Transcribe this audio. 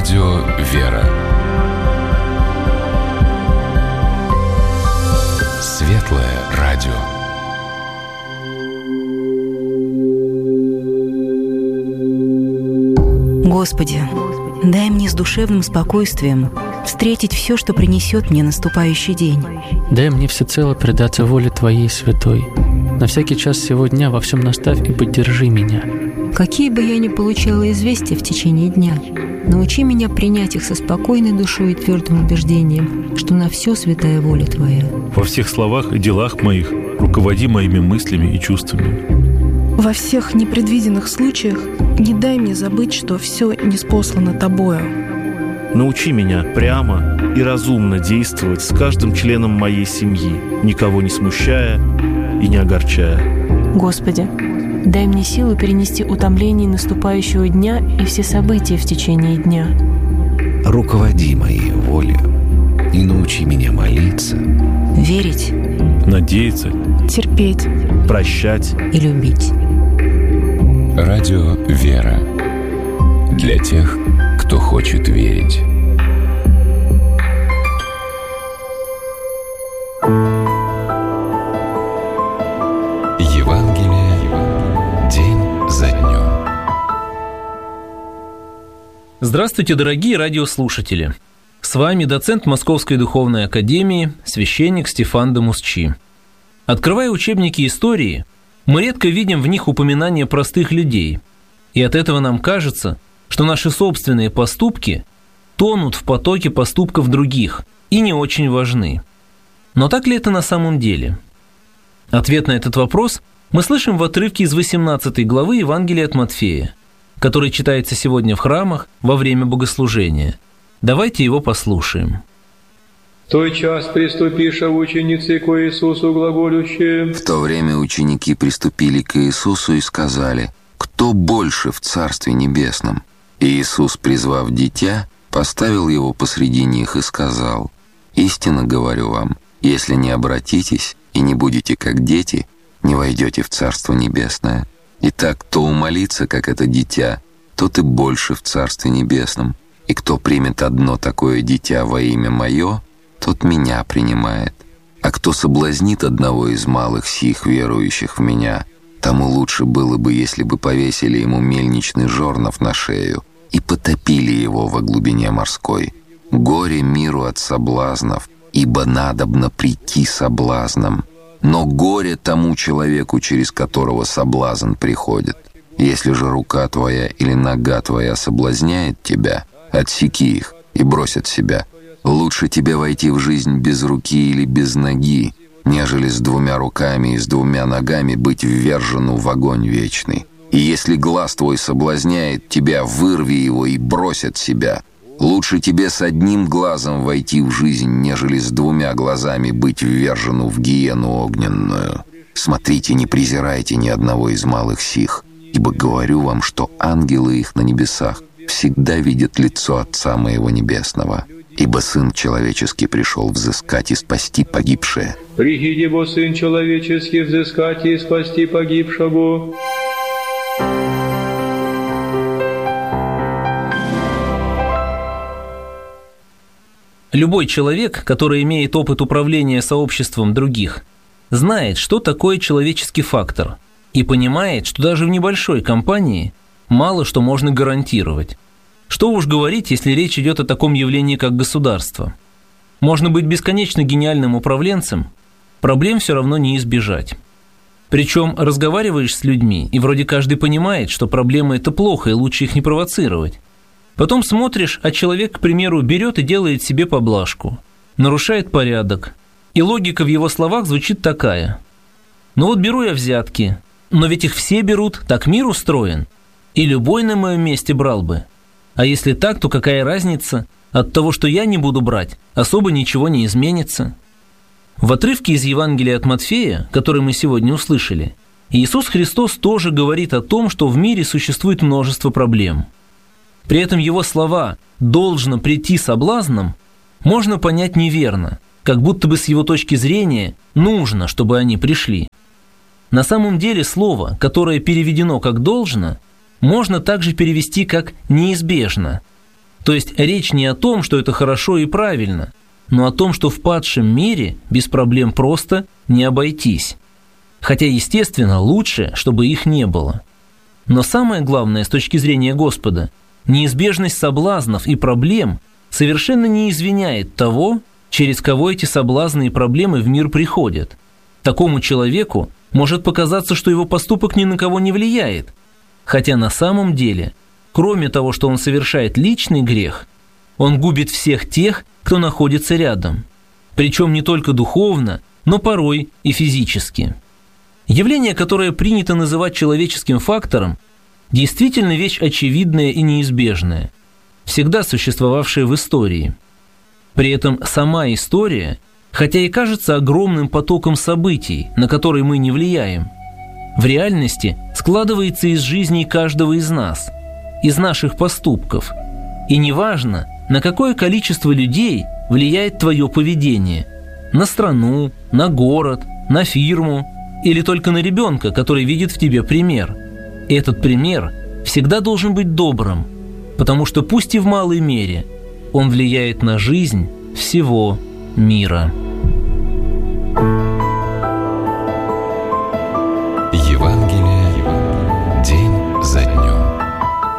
Радио «Вера». Светлое радио. Господи, дай мне с душевным спокойствием встретить все, что принесет мне наступающий день. Дай мне всецело предаться воле Твоей святой. На всякий час сего дня во всем наставь и поддержи меня. Какие бы я ни получала известия в течение дня, научи меня принять их со спокойной душой и твердым убеждением, что на все святая воля Твоя. Во всех словах и делах моих руководи моими мыслями и чувствами. Во всех непредвиденных случаях не дай мне забыть, что все ниспослано Тобою. Научи меня прямо и разумно действовать с каждым членом моей семьи, никого не смущая и не огорчая. Господи, дай мне силу перенести утомление наступающего дня и все события в течение дня. Руководи моей волей и научи меня молиться, верить, надеяться, терпеть, прощать и любить. Радио «Вера». Для тех, кто хочет верить. Евангелие день за днем. Здравствуйте, дорогие радиослушатели! С вами доцент Московской духовной академии, священник Стефан де Мусчи. Открывая учебники истории, мы редко видим в них упоминания простых людей, и от этого нам кажется, что наши собственные поступки тонут в потоке поступков других и не очень важны. Но так ли это на самом деле? Ответ на этот вопрос мы слышим в отрывке из 18 главы Евангелия от Матфея, который читается сегодня в храмах во время богослужения. Давайте его послушаем. В той час приступиша ученицы к Иисусу глаголющие. В то время ученики приступили к Иисусу и сказали: «Кто больше в Царстве Небесном?» И Иисус, призвав дитя, поставил его посреди них и сказал: «Истинно говорю вам, если не обратитесь и не будете как дети, не войдете в Царство Небесное. Итак, кто умолится, как это дитя, тот и больше в Царстве Небесном. И кто примет одно такое дитя во имя Мое, тот Меня принимает. А кто соблазнит одного из малых сих, верующих в Меня, тому лучше было бы, если бы повесили ему мельничный жорнов на шею и потопили его во глубине морской. Горе миру от соблазнов, ибо надобно прийти соблазном. Но горе тому человеку, через которого соблазн приходит. Если же рука твоя или нога твоя соблазняет тебя, отсеки их и брось от себя. Лучше тебе войти в жизнь без руки или без ноги, нежели с двумя руками и с двумя ногами быть ввержену в огонь вечный. И если глаз твой соблазняет тебя, вырви его и брось от себя. Лучше тебе с одним глазом войти в жизнь, нежели с двумя глазами быть ввержену в гиену огненную. Смотрите, не презирайте ни одного из малых сих, ибо говорю вам, что ангелы их на небесах всегда видят лицо Отца Моего Небесного. Ибо Сын Человеческий пришел взыскать и спасти погибшее». Приди, бо Сын Человеческий взыскать и спасти погибшего. Любой человек, который имеет опыт управления сообществом других, знает, что такое человеческий фактор, и понимает, что даже в небольшой компании мало что можно гарантировать. Что уж говорить, если речь идет о таком явлении, как государство. Можно быть бесконечно гениальным управленцем, проблем все равно не избежать. Причем разговариваешь с людьми, и вроде каждый понимает, что проблемы – это плохо, и лучше их не провоцировать. Потом смотришь, а человек, к примеру, берет и делает себе поблажку, нарушает порядок, и логика в его словах звучит такая: «Ну вот беру я взятки, но ведь их все берут, так мир устроен, и любой на моем месте брал бы. А если так, то какая разница? От того, что я не буду брать, особо ничего не изменится». В отрывке из Евангелия от Матфея, который мы сегодня услышали, Иисус Христос тоже говорит о том, что в мире существует множество проблем. При этом его слова «должно прийти соблазном» можно понять неверно, как будто бы с его точки зрения нужно, чтобы они пришли. На самом деле слово, которое переведено как «должно», можно также перевести как «неизбежно». То есть речь не о том, что это хорошо и правильно, но о том, что в падшем мире без проблем просто не обойтись. Хотя, естественно, лучше, чтобы их не было. Но самое главное с точки зрения Господа, неизбежность соблазнов и проблем совершенно не извиняет того, через кого эти соблазны и проблемы в мир приходят. Такому человеку может показаться, что его поступок ни на кого не влияет, хотя на самом деле, кроме того, что он совершает личный грех, он губит всех тех, кто находится рядом, причем не только духовно, но порой и физически. Явление, которое принято называть человеческим фактором, действительно вещь очевидная и неизбежная, всегда существовавшая в истории. При этом сама история, хотя и кажется огромным потоком событий, на которые мы не влияем, в реальности складывается из жизни каждого из нас, из наших поступков. И неважно, на какое количество людей влияет твое поведение – на страну, на город, на фирму или только на ребенка, который видит в тебе пример. Этот пример всегда должен быть добрым, потому что пусть и в малой мере он влияет на жизнь всего мира.